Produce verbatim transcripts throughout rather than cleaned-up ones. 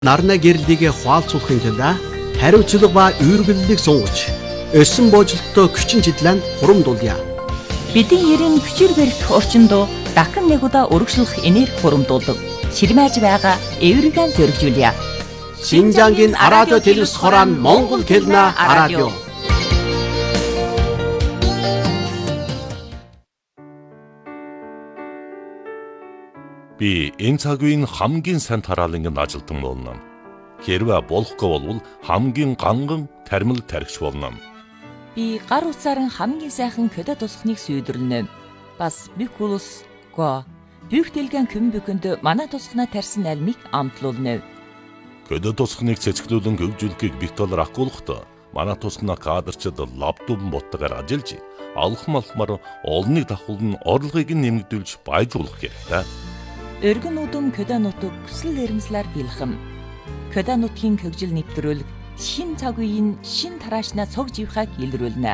Нарна гэрлэлийг хуалцуулахын тулд хариуцлага ба үүргэллийг сунгаж, өссөн боожлолттой хүчин чиглэн хурамдуулъя. Бидний ерийн хүчээр барих орчинд дахин нэг удаа өргөжлөх энерги хурамдуулдаг. Ширмэж байгаа эвригэн зөргижүүлье. Шинжангийн радио телевиз хорон Монгол хэлний радио. Би энэ цаг үеийн хамгийн сайн тараалангийн ажилтан болно. Хэрвээ болохгүй бол хамгийн ганган тармил тархич болно. Би гар утсаар хамгийн сайхан көдө тусахныг сүйдэрнэ. Бас бүх улс го бүх дэлгэн көм бүхэнд манай тусахнаа тарьсан альмыг амтлуулна. Көдө тусахныг цэцгэлүүлэн хөгжүүлэхийг битэлэр акуулахдаа манай тусахнаа кадрчид лаптоп боттойгоор ажиллаж алхам алхмаар олныг давхуулн орлогыг нэмэгдүүлж баяжуулах хэрэгтэй. Өргөн удам көдө нутаг хүсэл эрмслэр бэлхэм. Көдө нутгийн хөгжил нэвтрүүлэг шин цаг үеийн шин тараашнаа цог живхаг илрүүлнэ.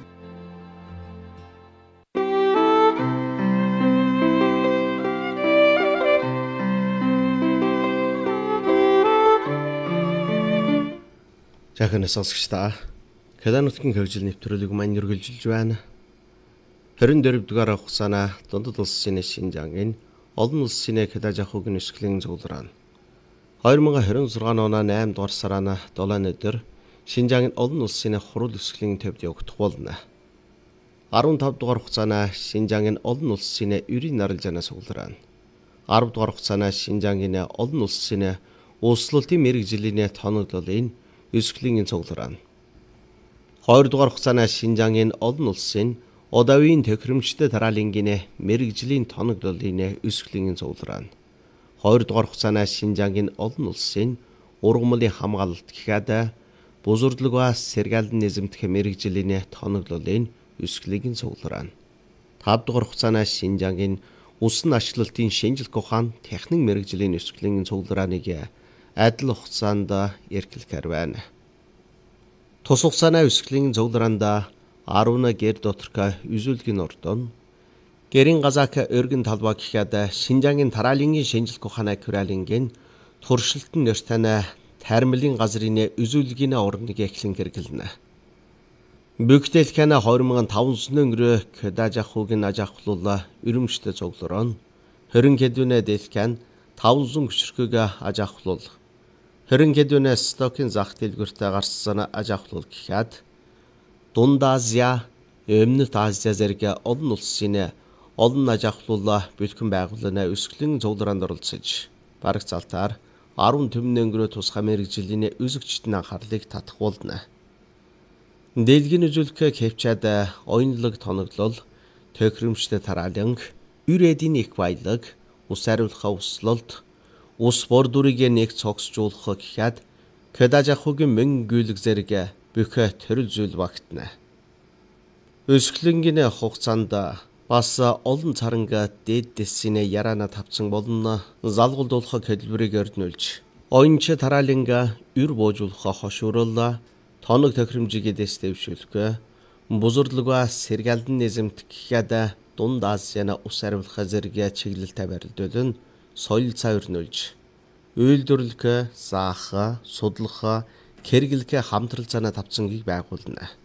Жаахан сонсогчдаа көдө нутгийн хөгжил нэвтрүүлэг маань үргэлжилж байна. хорин дөрөв дугаар хугацаана дундад улсын Шинжангийн олон улсын көдө жахуугийн өсгөлийн зөвлөрөн. хоёр мың хорин зургаан оны наймд дугаар сараа долоон өдөр Шинжангийн олон улсын хурал өсгөлийн төвд явагдах болно. арван тав дугаар хугацаана Шинжангийн олон улсын ерийн наралжаана зөвлөрөн. арав дугаар хугацаана Шинжангийн олон улсын улслалтын мэргэжлийн тоноглолын өсгөлийн зөвлөрөн. хоёр дугаар хугацаана Шинжангийн олон улсын Одавын төхөөрөмжтэй тараалангийн мэргэжлийн тоноглолын өсгөлийн зөвлөрөн. хоёр дугаар хугацаана Шинжангийн олон улсын ургамлын хамгаалалт гэхэд бузурдлага сэргаалын низэмдэх мэргэжлийн тоноглолын өсгөлийн зөвлөрөн. тав дугаар хугацаана Шинжангийн усан ашлалтын шинжилх ухаан техник мэргэжлийн өсгөлийн зөвлөрөнийг адил хугацаанд эрхлэхээр байна. Тус хугацааны өсгөлийн зөвлөрөнд Аруна гэр доторка үзүүлгийн ордон гэрийн газаак өргөн талбай гэхэд Шинжангийн тараалангийн шинжилх ухааны куралингийн туршилтын нэртэнэ тармилын газрын үзүүлгийн орныг эхлэн хэрэглэнэ. Бүгдэлхэн хоёр мың таван өнгөрөө көдө жахуугийн ажахлуулаа өрөмжтэй зөвлөрөн хорин хэдвэнэ дэлхэн таван зуун хүчрхэг ажахлуул хорин хэдвэнэ стокийн зах дэлгүүртээ гарсан ажахлуул гэхэд Дунд Азия, Өмнөд Азия зэрэг олон улсын олон ажахлуулаа бэлхэн байгууллагын өсгөлийн зөвлөрөнд оролцож, бараг залтаар арван төмөн өнгөрөө тусгай мэргэжлийн үзэгчдийн анхаарлыг татах болно. Дэлхийн үзүүлэх хөвчээд оюунлаг тоноглол, төхөөрөмжтэй тараалан, үр эдийн их баялаг, ус хариулах услалт, ус бор дүрийг нэг цогсжуулах гэхэд көдө жахуугийн мөнгө гүйлэг зэрэг бүх төрөл зүйл багтана. Өсгөлийн хугацаанд бас олон царанга дээд дэсийн яраана тавцсан болно. Залгуулдуулах хөдөлмөрийг өрнүүлж, оюунч тарааланга үр боожуулах хошуурал, тоног төхөөрөмжийг дэвшүүлэх, бузурдлага сэргаалын низэмт гэхэд Дунд Азийн ус хариулах зэрэг чиглэлтэй барилдуулан соёл цай өрнүүлж, үйлдвэрлэх, заах, судлах, хэрэглэх хамтрал цаана тавцангийг байгуулна.